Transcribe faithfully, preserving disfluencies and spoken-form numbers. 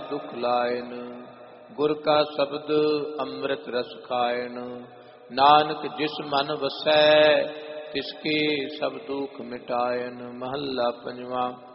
दुख लायन। गुर का शब्द अमृत रस खायन। नानक जिस मन वसै तिसके सब दुख मिटायन। महला पंजवा।